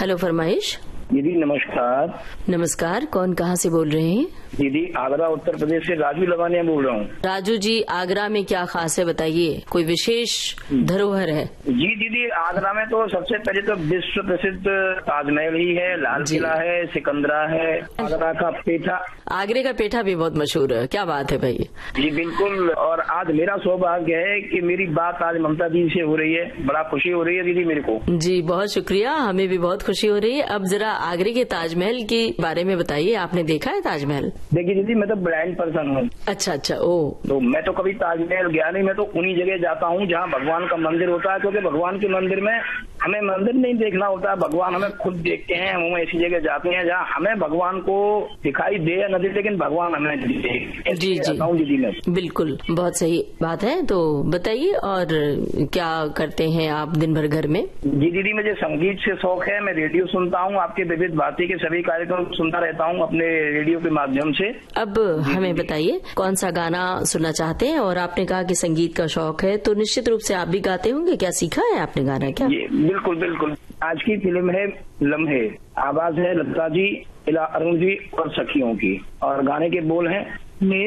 Hello फरमाइश। दीदी नमस्कार। नमस्कार, कौन कहाँ से बोल रहे हैं? दीदी आगरा उत्तर प्रदेश से राजू लगानिया बोल रहा हूँ। राजू जी, आगरा में क्या खास है बताइए, कोई विशेष धरोहर है? जी दीदी, आगरा में तो सबसे पहले तो विश्व प्रसिद्ध ताजमहल ही है, लाल किला है, सिकंदरा है, आगरा का पेठा। आगरे का पेठा भी बहुत मशहूर है, क्या बात है भाई। जी बिल्कुल, और आज मेरा सौभाग्य है कि मेरी बात आज ममता दी से हो रही है, बड़ा खुशी हो रही है दीदी मेरे को। जी बहुत शुक्रिया, हमें भी बहुत खुशी हो रही है। अब जरा आगरे के ताजमहल के बारे में बताइए, आपने देखा है ताजमहल? देखिए दीदी, मैं तो ब्लाइंड पर्सन हूँ। अच्छा, ओ। तो मैं तो कभी ताजमहल गया नहीं, मैं तो उन्हीं जगह जाता हूँ जहाँ भगवान का मंदिर होता है, क्योंकि भगवान के मंदिर में हमें मंदिर नहीं देखना होता है, भगवान हमें खुद देखते हैं। हम ऐसी जगह जाते हैं जहाँ हमें भगवान को दिखाई दे या न दे, लेकिन भगवान हमें दिखे। जी दीदी मैं बिल्कुल, बहुत सही बात है। तो बताइए, और क्या करते हैं आप दिन भर घर में? जी दीदी, मुझे संगीत से शौक है, मैं रेडियो सुनता हूँ, आपके विविध भारती के सभी कार्यक्रम सुनता रहता हूँ अपने रेडियो के माध्यम से। अब हमें बताइए कौन सा गाना सुनना चाहते हैं, और आपने कहा कि संगीत का शौक है, तो निश्चित रूप से आप भी गाते होंगे, क्या सीखा है आपने गाना क्या? बिल्कुल बिल्कुल। आज की फिल्म है लम्हे, आवाज है लता जी, इला अरुण जी और सखियों की, और गाने के बोल हैं